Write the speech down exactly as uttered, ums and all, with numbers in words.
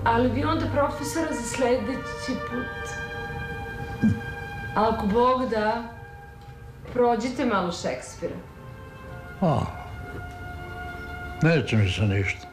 Ali vi onda profesora za sledeći put. Ako Bog da, prođite malo Šekspira. A, neće mi se ništa.